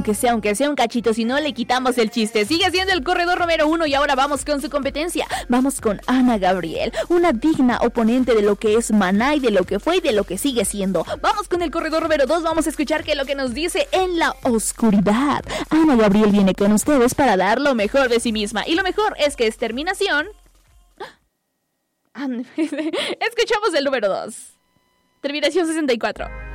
aunque sea un cachito, si no le quitamos el chiste. Sigue siendo el corredor número 1 y ahora vamos con su competencia. Vamos con Ana Gabriel, una digna oponente de lo que es Maná y de lo que fue y de lo que sigue siendo. Vamos con el corredor número 2, vamos a escuchar qué es lo que nos dice En la Oscuridad. Ana Gabriel viene con ustedes para dar lo mejor de sí misma. Y lo mejor es que es terminación. Escuchamos el número 2. Terminación 64.